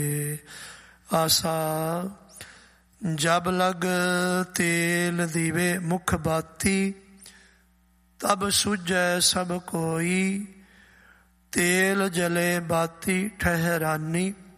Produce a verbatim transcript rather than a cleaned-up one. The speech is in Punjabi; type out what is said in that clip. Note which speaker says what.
Speaker 1: ਆਸਾ ਜਬ ਲਗ ਤੇਲ ਦੀਵੇ ਮੁਖ ਬਾਤੀ, ਤਬ ਸੁਝੈ ਸਭ ਕੋਈ, ਤੇਲ ਜਲੇ ਬਾਤੀ ਠਹਿਰਾਨੀ।